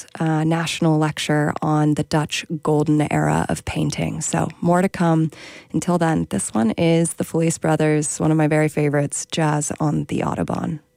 Brothers national lecture on the Dutch golden era of painting. So more to come. Until then, this one is the Felice Brothers, one of my very favorites, Jazz on the Autobahn.